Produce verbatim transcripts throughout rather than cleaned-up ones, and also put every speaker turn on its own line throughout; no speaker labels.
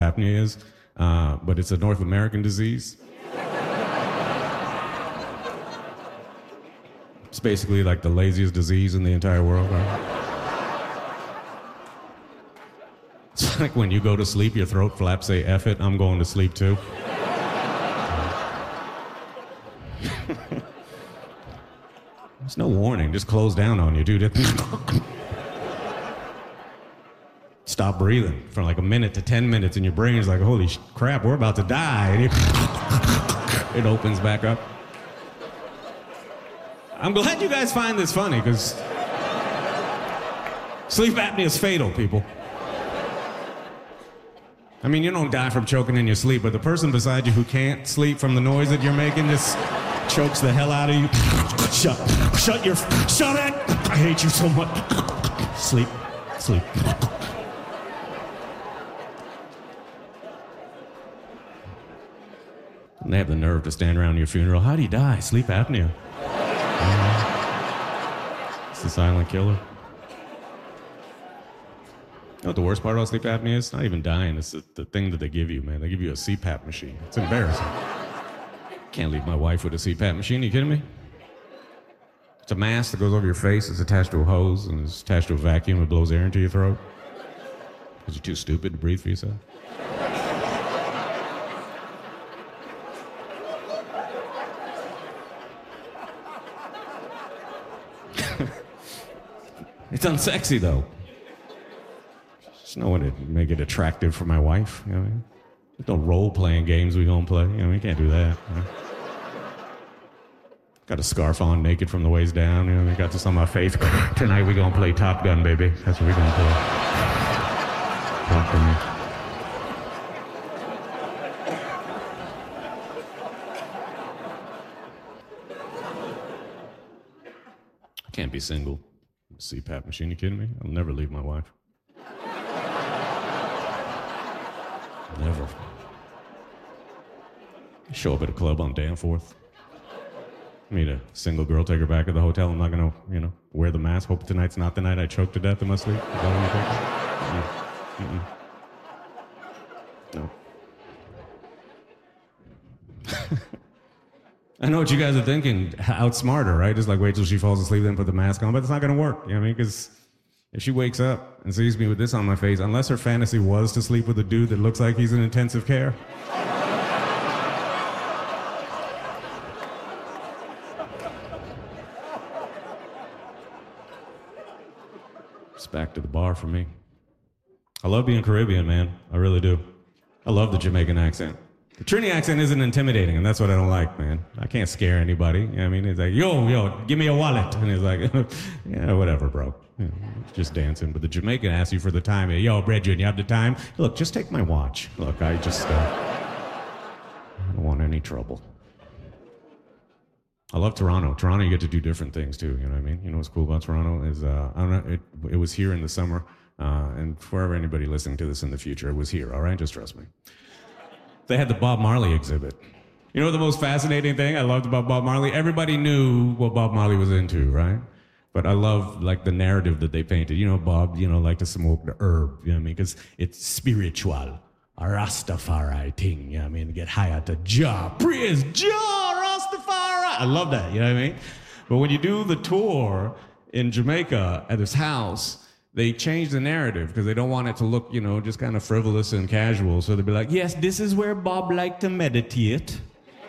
apnea is, uh, but it's a North American disease. It's basically like the laziest disease in the entire world, right? It's like when you go to sleep, your throat flaps say, F it, I'm going to sleep too. There's no warning, just close down on you, dude. Stop breathing for like a minute to ten minutes, and your brain's like, holy sh- crap, we're about to die. And it, it opens back up. I'm glad you guys find this funny, because sleep apnea is fatal, people. I mean, you don't die from choking in your sleep, but the person beside you who can't sleep from the noise that you're making just chokes the hell out of you. Shut, shut your, shut it! I hate you so much. Sleep, sleep. And they have the nerve to stand around your funeral. How'd he die? Sleep apnea. Mm-hmm. It's the silent killer. You know what the worst part about sleep apnea is? It's not even dying. It's the, the thing that they give you, man. They give you a C PAP machine. It's embarrassing. Can't leave my wife with a C PAP machine. Are you kidding me? It's a mask that goes over your face. It's attached to a hose, and it's attached to a vacuum. It blows air into your throat. Because you're too stupid to breathe for yourself. It's unsexy, though. There's no one to make it attractive for my wife. You know what I mean? There's no role-playing games we gonna play. You know, we can't do that. You know? Got a scarf on, naked from the waist down. You know, we got this on my face. Tonight we gonna play Top Gun, baby. That's what we gonna play. Talk to me. I can't be single. C PAP machine, you kidding me? I'll never leave my wife. Never. Show up at a club on Danforth. Meet a single girl, take her back to the hotel. I'm not gonna, you know, wear the mask. Hope tonight's not the night I choke to death in my sleep. Is that what you think? No. I know what you guys are thinking. Outsmart her, right? Just like wait till she falls asleep, then put the mask on. But it's not gonna work. You know what I mean? Because if she wakes up and sees me with this on my face, unless her fantasy was to sleep with a dude that looks like he's in intensive care. It's back to the bar for me. I love being Caribbean, man. I really do. I love the Jamaican accent. The Trini accent isn't intimidating, and that's what I don't like, man. I can't scare anybody. You know what I mean? It's like, yo, yo, give me a wallet. And he's like, yeah, whatever, bro. You know, just dancing. But the Jamaican asks you for the time. Yo, Bridget, you have the time? Look, just take my watch. Look, I just, uh, I don't want any trouble. I love Toronto. Toronto, you get to do different things, too. You know what I mean? You know what's cool about Toronto is, uh, I don't know, it, it was here in the summer. Uh, and for anybody listening to this in the future, it was here, all right? Just trust me. They had the Bob Marley exhibit. You know the most fascinating thing I loved about Bob Marley? Everybody knew what Bob Marley was into, right? But I love like the narrative that they painted. You know, Bob, you know, like to smoke the herb, you know what I mean? Because it's spiritual, a Rastafari thing, you know what I mean? To get higher to Jah. Praise Jah, Rastafari! I love that, you know what I mean? But when you do the tour in Jamaica at his house, they change the narrative because they don't want it to look, you know, just kind of frivolous and casual. So they'll be like, yes, this is where Bob liked to meditate.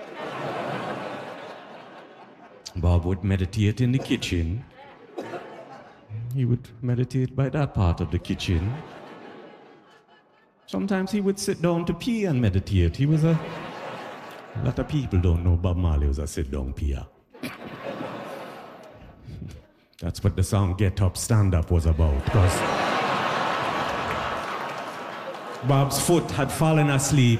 Bob would meditate in the kitchen. He would meditate by that part of the kitchen. Sometimes he would sit down to pee and meditate. He was a... A lot of people don't know Bob Marley was a sit-down peer. That's what the song Get Up, Stand Up was about, because Bob's foot had fallen asleep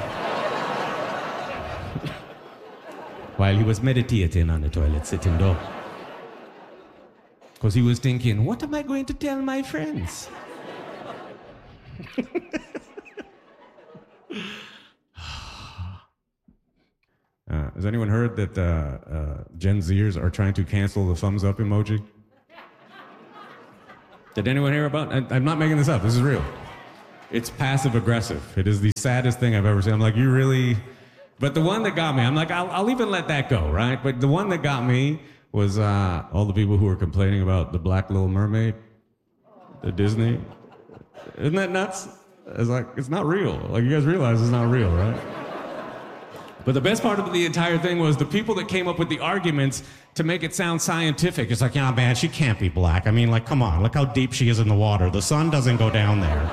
while he was meditating on the toilet, sitting down. Because he was thinking, what am I going to tell my friends? Uh, has anyone heard that uh, uh, Gen Zers are trying to cancel the thumbs up emoji? Did anyone hear about it? I'm not making this up. This is real. It's passive aggressive. It is the saddest thing I've ever seen. I'm like, you really... But the one that got me, I'm like, I'll, I'll even let that go, right? But the one that got me was uh, all the people who were complaining about the Black Little Mermaid, the Disney. Isn't that nuts? It's like, it's not real. Like, you guys realize it's not real, right? But the best part of the entire thing was the people that came up with the arguments to make it sound scientific. It's like, yeah, man, she can't be black. I mean, like, come on, look how deep she is in the water. The sun doesn't go down there.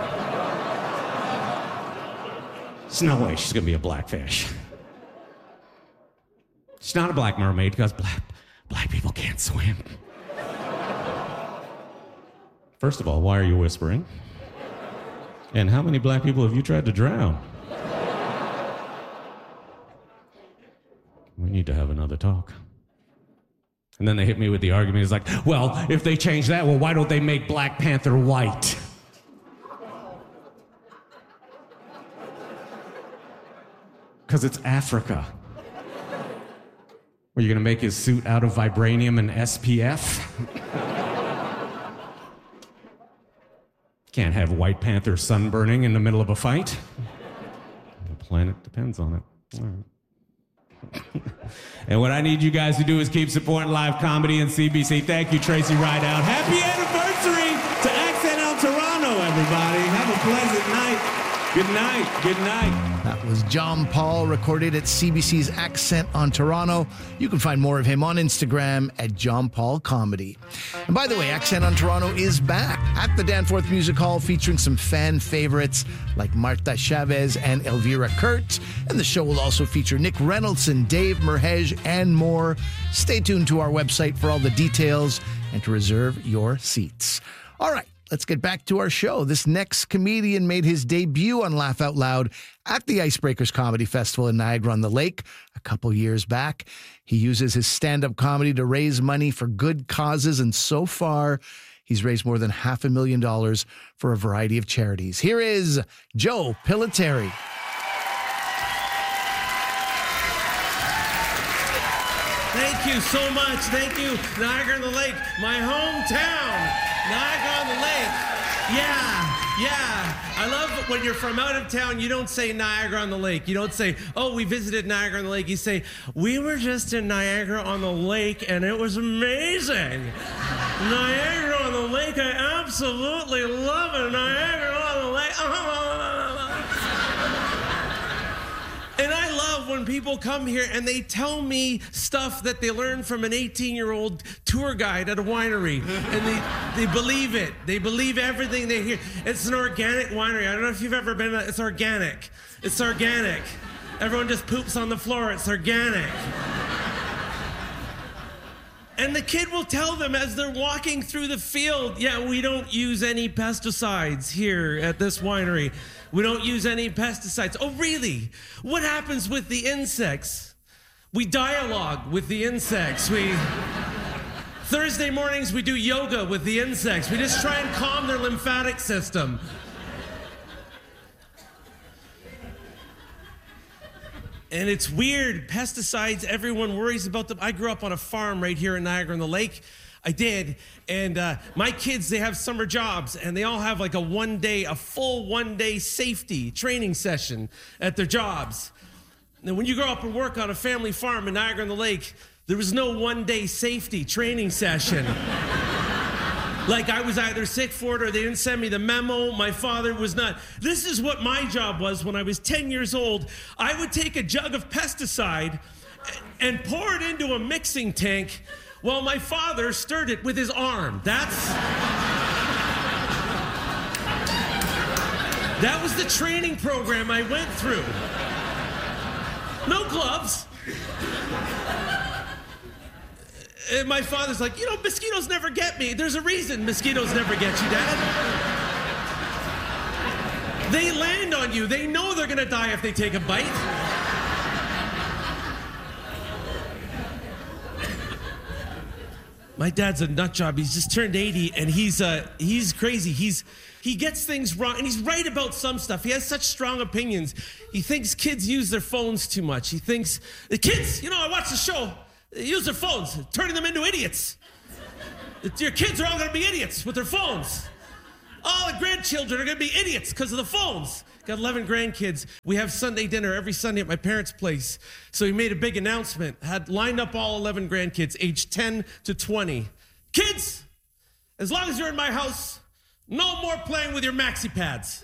There's no way she's gonna be a blackfish. She's not a black mermaid because black, black people can't swim. First of all, why are you whispering? And how many black people have you tried to drown? We need to have another talk. And then they hit me with the argument. It's like, well, if they change that, well, why don't they make Black Panther white? Because it's Africa. Are you going to make his suit out of vibranium and S P F? Can't have White Panther sunburning in the middle of a fight. The planet depends on it. All right. And what I need you guys to do is keep supporting live comedy and C B C. Thank you, Tracy Rideout. Happy anniversary to Accent on Toronto, everybody. Have a pleasant night. Good night. Good night.
That was John Paul, recorded at C B C's Accent on Toronto. You can find more of him on Instagram at John Paul Comedy. And by the way, Accent on Toronto is back at the Danforth Music Hall, featuring some fan favorites like Marta Chavez and Elvira Kurt. And the show will also feature Nick Reynoldson, Dave Merhej, and more. Stay tuned to our website for all the details and to reserve your seats. All right. Let's get back to our show. This next comedian made his debut on Laugh Out Loud at the Icebreakers Comedy Festival in Niagara-on-the-Lake a couple years back. He uses his stand-up comedy to raise money for good causes, and so far, he's raised more than half a million dollars for a variety of charities. Here is Joe Pilateri.
Thank you so much. Thank you, Niagara-on-the-Lake, my hometown. Niagara-on-the-Lake. Yeah, yeah. I love when you're from out of town, you don't say Niagara-on-the-Lake. You don't say, oh, we visited Niagara-on-the-Lake. You say, we were just in Niagara-on-the-Lake, and it was amazing. Niagara-on-the-Lake, I absolutely love it. Niagara-on-the-Lake. And I love when people come here and they tell me stuff that they learned from an eighteen-year-old tour guide at a winery. And they, they believe it. They believe everything they hear. It's an organic winery. I don't know if you've ever been, it's organic. It's organic. Everyone just poops on the floor. It's organic. And the kid will tell them as they're walking through the field, yeah, we don't use any pesticides here at this winery. We don't use any pesticides. Oh, really? What happens with the insects? We dialogue with the insects. We Thursday mornings, we do yoga with the insects. We just try and calm their lymphatic system. And it's weird, pesticides, everyone worries about them. I grew up on a farm right here in Niagara-on-the-Lake. I did, and uh, my kids, they have summer jobs, and they all have like a one day, a full one day safety training session at their jobs. And when you grow up and work on a family farm in Niagara-on-the-Lake, there was no one day safety training session. Like I was either sick for it or they didn't send me the memo. My father was not. This is what my job was when I was ten years old. I would take a jug of pesticide and pour it into a mixing tank while my father stirred it with his arm. That's... That was the training program I went through. No gloves. And my father's like, you know, mosquitoes never get me. There's a reason mosquitoes never get you, Dad. They land on you. They know they're gonna die if they take a bite. My dad's a nut job. He's just turned eighty, and he's uh, he's crazy. He's he gets things wrong, and he's right about some stuff. He has such strong opinions. He thinks kids use their phones too much. He thinks the kids, you know, I watched the show. They use their phones, turning them into idiots. Your kids are all gonna be idiots with their phones. all the grandchildren are going to be idiots because of the phones. Got eleven grandkids. We have Sunday dinner every Sunday at my parents' place. So he made a big announcement, had lined up all eleven grandkids, aged ten to twenty. Kids, as long as you're in my house, no more playing with your maxi pads.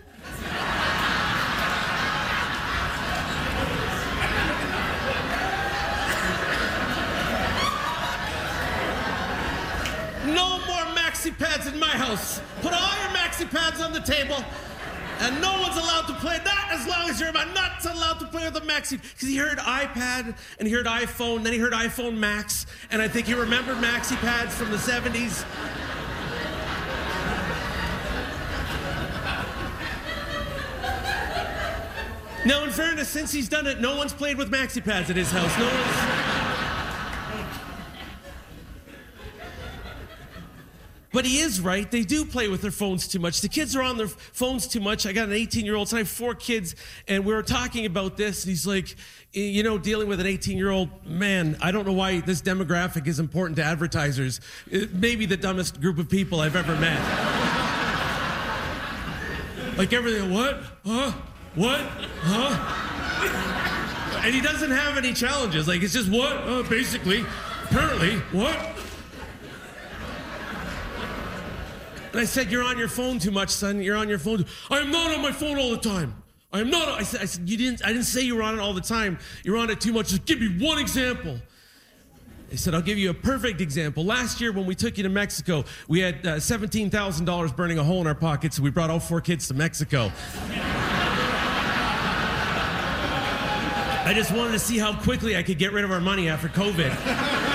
No more maxi pads in my house. Put all your maxi pads on the table. And no one's allowed to play that as long as you're not allowed to play with the Maxi. Because he heard iPad, and he heard iPhone, then he heard iPhone Max, and I think he remembered Maxi pads from the seventies. Now, in fairness, since he's done it, no one's played with Maxi pads at his house. No one's... But he is right. They do play with their phones too much. The kids are on their phones too much. I got an eighteen-year-old, so I have four kids, and we were talking about this, and he's like, you know, dealing with an eighteen-year-old, man, I don't know why this demographic is important to advertisers. It may be the dumbest group of people I've ever met. Like everything, what? Huh? What? Huh? And he doesn't have any challenges. Like, it's just what? Uh, basically, apparently, what? And I said, you're on your phone too much, son. You're on your phone. I am not on my phone all the time. I am not. I said, I said, you didn't, I didn't say you were on it all the time. You're on it too much. Just give me one example. He said, I'll give you a perfect example. Last year when we took you to Mexico, we had uh, seventeen thousand dollars burning a hole in our pockets, so we brought all four kids to Mexico. I just wanted to see how quickly I could get rid of our money after COVID.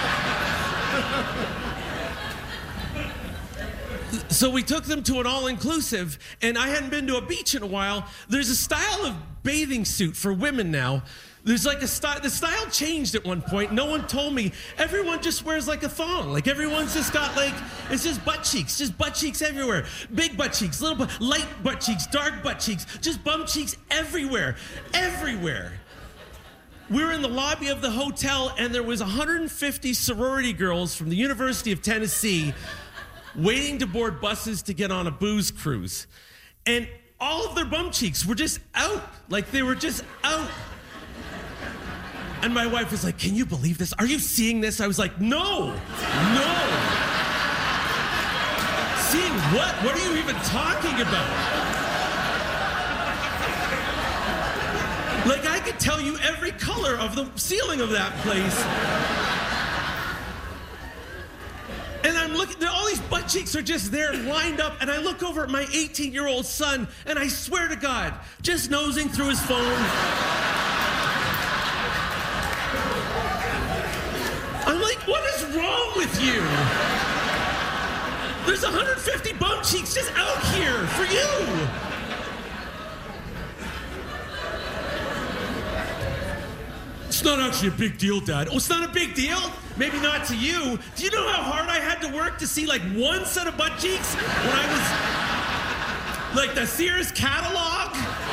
So we took them to an all-inclusive, and I hadn't been to a beach in a while. There's a style of bathing suit for women now. There's like a style, the style changed at one point. No one told me. Everyone just wears like a thong. Like everyone's just got like, it's just butt cheeks, just butt cheeks everywhere. Big butt cheeks, little butt, light butt cheeks, dark butt cheeks, just bum cheeks everywhere, everywhere. We were in the lobby of the hotel, and there was one hundred fifty sorority girls from the University of Tennessee waiting to board buses to get on a booze cruise. And all of their bum cheeks were just out. Like, they were just out. And my wife was like, can you believe this? Are you seeing this? I was like, no, no. Seeing what? What are you even talking about? Like, I could tell you every color of the ceiling of that place. And I'm looking, all these butt cheeks are just there lined up, and I look over at my eighteen-year-old son, and I swear to God, just nosing through his phone. I'm like, what is wrong with you? There's one hundred fifty bum cheeks just out here for you. It's not actually a big deal, Dad. Oh, it's not a big deal? Maybe not to you. Do you know how hard I had to work to see like one set of butt cheeks when I was like the Sears catalog?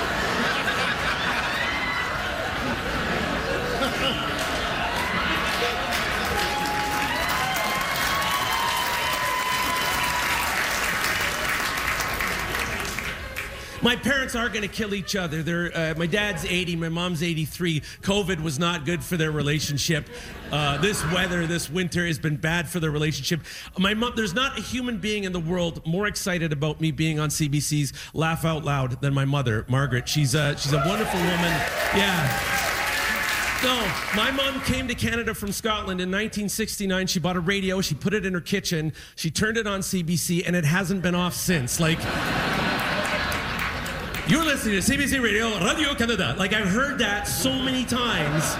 My parents are going to kill each other. They're, uh, my dad's eighty, my mom's eighty-three. COVID was not good for their relationship. Uh, this weather, this winter has been bad for their relationship. My mom, there's not a human being in the world more excited about me being on C B C's Laugh Out Loud than my mother, Margaret. She's a, she's a wonderful woman. Yeah. No, my mom came to Canada from Scotland in nineteen sixty-nine. She bought a radio. She put it in her kitchen. She turned it on C B C, and it hasn't been off since. Like... You're listening to C B C Radio, Radio Canada. Like, I've heard that so many times.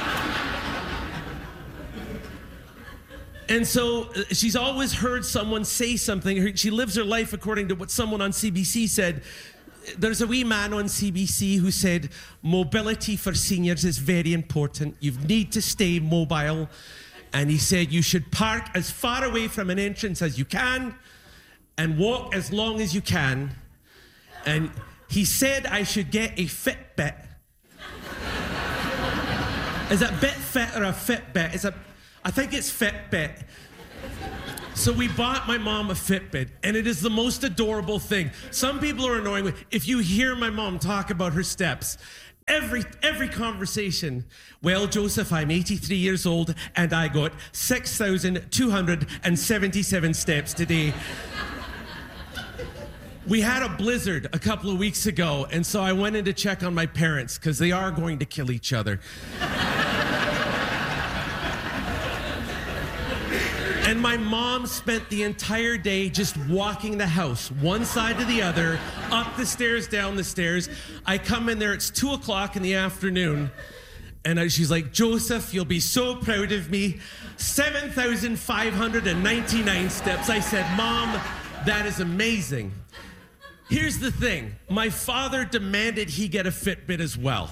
And so uh, she's always heard someone say something. She lives her life according to what someone on C B C said. There's a wee man on C B C who said, mobility for seniors is very important. You need to stay mobile. And he said you should park as far away from an entrance as you can and walk as long as you can. And he said I should get a Fitbit. Is it Bitfit or a Fitbit? It's a, I think it's Fitbit. So we bought my mom a Fitbit, and it is the most adorable thing. Some people are annoying me. If you hear my mom talk about her steps, every every conversation, well, Joseph, I'm eighty-three years old, and I got six thousand two hundred seventy-seven steps today. We had a blizzard a couple of weeks ago, and so I went in to check on my parents, because they are going to kill each other. And my mom spent the entire day just walking the house, one side to the other, up the stairs, down the stairs. I come in there, it's two o'clock in the afternoon, and I, she's like, Joseph, you'll be so proud of me. seven thousand five hundred ninety-nine steps. I said, Mom, that is amazing. Here's the thing. My father demanded he get a Fitbit as well.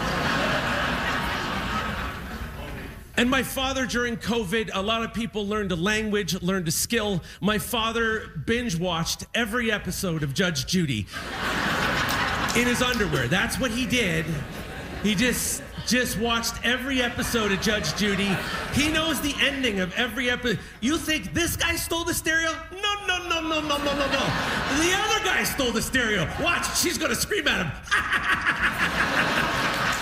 And my father, during COVID, a lot of people learned a language, learned a skill. My father binge-watched every episode of Judge Judy in his underwear. That's what he did. He just, just watched every episode of Judge Judy. He knows the ending of every episode. You think this guy stole the stereo? No, no, no, no, no, no, no, no. The other guy stole the stereo. Watch, she's gonna scream at him.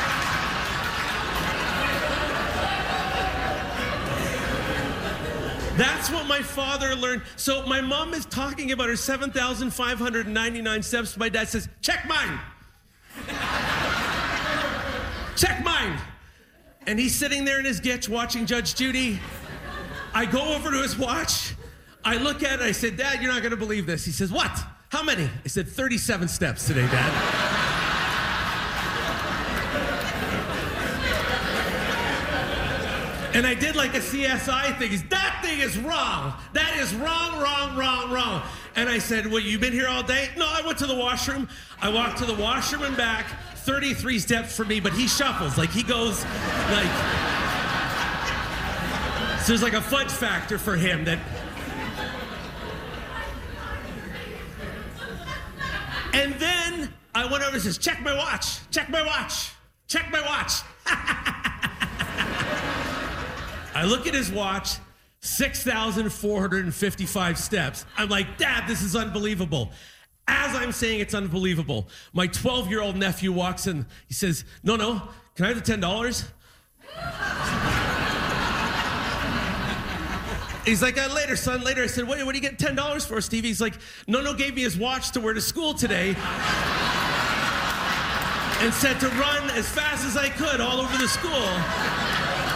That's what my father learned. So my mom is talking about her seven thousand five hundred ninety-nine steps. My dad says, check mine. Check mine. And he's sitting there in his gitch watching Judge Judy. I go over to his watch. I look at it. I said, Dad, you're not going to believe this. He says, what? How many? I said, thirty-seven steps today, Dad. And I did like a C S I thing. He's, that thing is wrong. That is wrong, wrong, wrong, wrong. And I said, well, you've been here all day? No, I went to the washroom. I walked to the washroom and back, thirty-three steps for me, but he shuffles. Like, he goes, like, so there's like a fudge factor for him that. And then I went over and says, check my watch, check my watch, check my watch. I look at his watch, six thousand four hundred fifty-five steps. I'm like, Dad, this is unbelievable. As I'm saying it's unbelievable, my twelve-year-old nephew walks in. He says, no, no, can I have the ten dollars? He's like, uh, later, son, later. I said, what, what do you get ten dollars for, Stevie? He's like, no-no gave me his watch to wear to school today and said to run as fast as I could all over the school.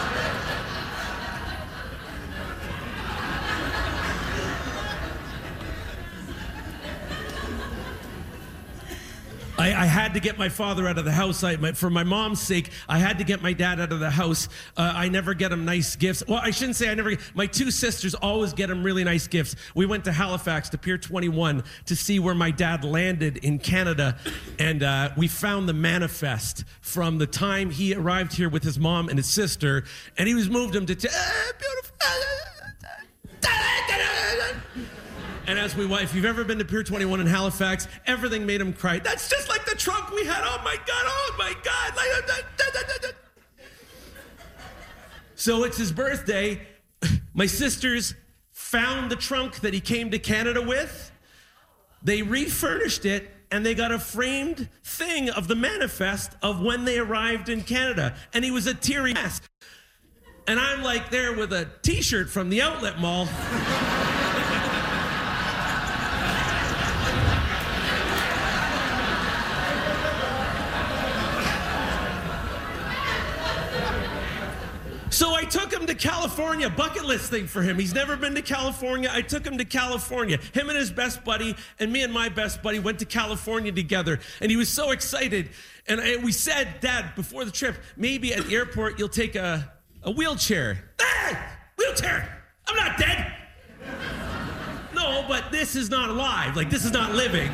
I, I had to get my father out of the house. I, my, for my mom's sake, I had to get my dad out of the house. Uh, I never get him nice gifts. Well, I shouldn't say I never. My two sisters always get him really nice gifts. We went to Halifax, to Pier twenty-one, to see where my dad landed in Canada. And uh, we found the manifest from the time he arrived here with his mom and his sister. And he was moved him to, t- uh, beautiful. And as we, if you've ever been to Pier twenty-one in Halifax, everything made him cry. That's just like the trunk we had. Oh my God, oh my God. So it's his birthday. My sisters found the trunk that he came to Canada with. They refurnished it, and they got a framed thing of the manifest of when they arrived in Canada. And he was a teary mess. And I'm like there with a t-shirt from the outlet mall. So I took him to California, bucket list thing for him. He's never been to California. I took him to California. Him and his best buddy and me and my best buddy went to California together. And he was so excited. And I, we said, Dad, before the trip, maybe at the airport you'll take a, a wheelchair. Ah, wheelchair, I'm not dead. No, but this is not alive. Like, this is not living.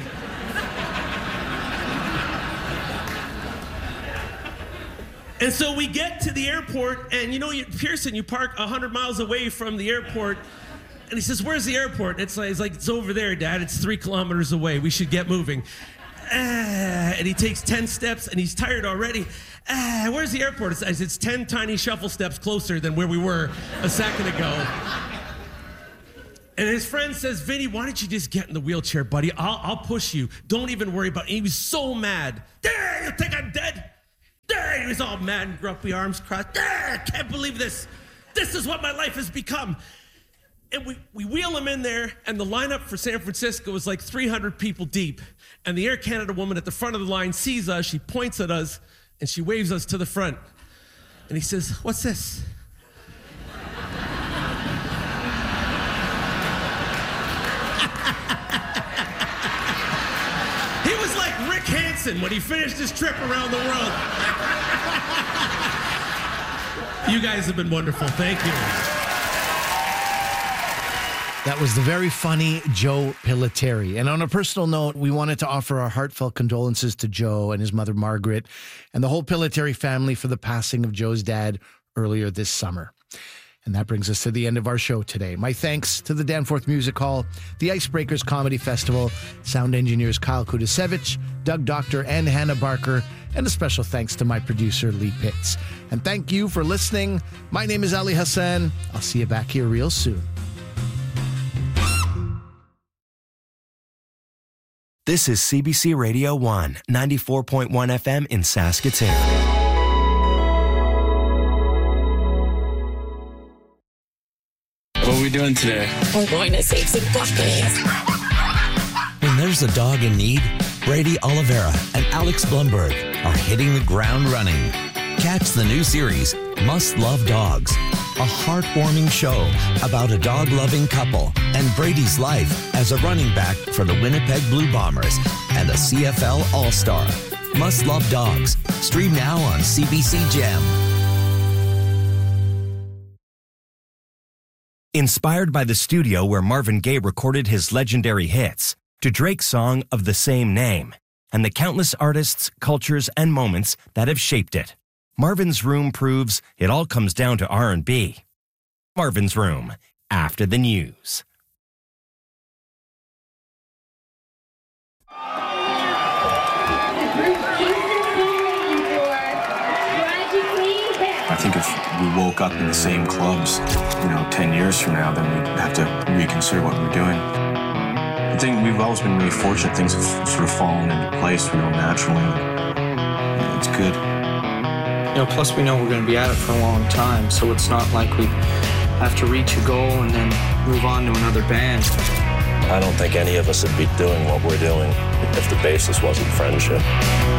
And so we get to the airport, and you know, you, Pearson, you park one hundred miles away from the airport, and he says, where's the airport? And it's like, it's like, it's over there, Dad. It's three kilometers away. We should get moving. Ah, and he takes ten steps, and he's tired already. Ah, where's the airport? It's, it's ten tiny shuffle steps closer than where we were a second ago. And his friend says, Vinny, why don't you just get in the wheelchair, buddy? I'll, I'll push you. Don't even worry about it. And he was so mad. There, you think I'm dead? There, he was all mad and grumpy, arms crossed. There, I can't believe this. This is what my life has become. And we, we wheel him in there, and the lineup for San Francisco is like three hundred people deep. And the Air Canada woman at the front of the line sees us, she points at us, and she waves us to the front. And he says, what's this? He was like Rick Hansen when he finished his trip around the world. You guys have been wonderful. Thank you.
That was the very funny Joe Pilateri. And on a personal note, we wanted to offer our heartfelt condolences to Joe and his mother, Margaret, and the whole Pilateri family for the passing of Joe's dad earlier this summer. And that brings us to the end of our show today. My thanks to the Danforth Music Hall, the Icebreakers Comedy Festival, sound engineers Kyle Kudasevich, Doug Doctor, and Hannah Barker, and a special thanks to my producer, Lee Pitts. And thank you for listening. My name is Ali Hassan. I'll see you back here real soon.
This is C B C Radio one, ninety-four point one F M in Saskatoon.
What are we doing today?
We're going to save some puppies.
When there's a dog in need, Brady Oliveira and Alex Blumberg are hitting the ground running. Catch the new series, Must Love Dogs, a heartwarming show about a dog-loving couple and Brady's life as a running back for the Winnipeg Blue Bombers and a C F L All-Star. Must Love Dogs. Stream now on C B C Gem.
Inspired by the studio where Marvin Gaye recorded his legendary hits, to Drake's song of the same name, and the countless artists, cultures, and moments that have shaped it, Marvin's Room proves it all comes down to R and B. Marvin's Room, after the news.
I think if we woke up in the same clubs, you know, ten years from now, then we'd have to reconsider what we're doing. I think we've always been really fortunate. Things have sort of fallen into place real naturally. Yeah, it's good.
You know, plus we know we're going to be at it for a long time, so it's not like we have to reach a goal and then move on to another band.
I don't think any of us would be doing what we're doing if the basis wasn't friendship.